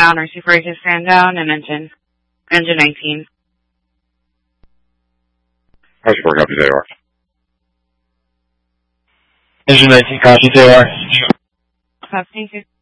down, or super brake is fan down, and engine 19. How's your copy AR? Engine 19, copy AR. Thank you.